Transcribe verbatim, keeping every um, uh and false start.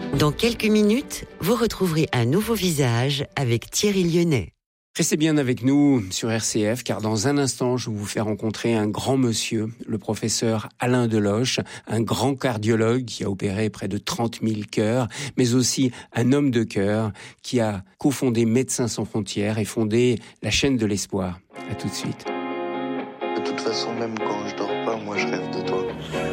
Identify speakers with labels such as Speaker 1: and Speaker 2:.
Speaker 1: Dans quelques minutes, vous retrouverez un nouveau visage avec Thierry Lyonnais.
Speaker 2: Restez bien avec nous sur R C F, car dans un instant, je vais vous faire rencontrer un grand monsieur, le professeur Alain Deloche, un grand cardiologue qui a opéré près de trente mille cœurs, mais aussi un homme de cœur qui a cofondé Médecins sans frontières et fondé la chaîne de l'espoir. À tout de suite.
Speaker 3: De toute façon, même quand je dors pas, moi je rêve de toi.